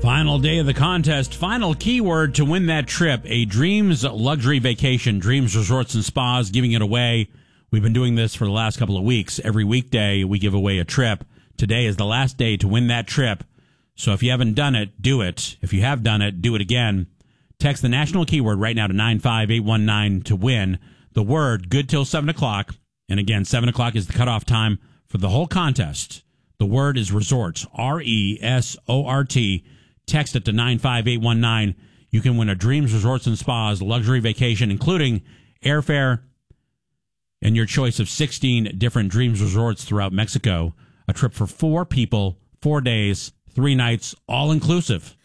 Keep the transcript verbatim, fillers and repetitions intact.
Final day of the contest. Final keyword to win that trip. A Dreams luxury vacation. Dreams Resorts and Spas giving it away. We've been doing this for the last couple of weeks. Every weekday we give away a trip. Today is the last day to win that trip. So if you haven't done it, do it. If you have done it, do it again. Text the national keyword right now to nine five eight one nine to win. The word good till seven o'clock. And again, seven o'clock is the cutoff time for the whole contest. The word is resorts. R E S O R T. Text it to nine five eight one nine. You can win a Dreams Resorts and Spas luxury vacation, including airfare and your choice of sixteen different Dreams Resorts throughout Mexico. A trip for four people, four days, three nights, all inclusive.